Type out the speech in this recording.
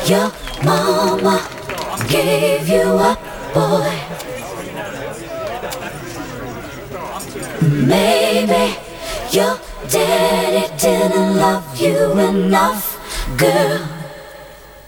your mama gave you up, boy. Maybe your daddy didn't love you enough, girl.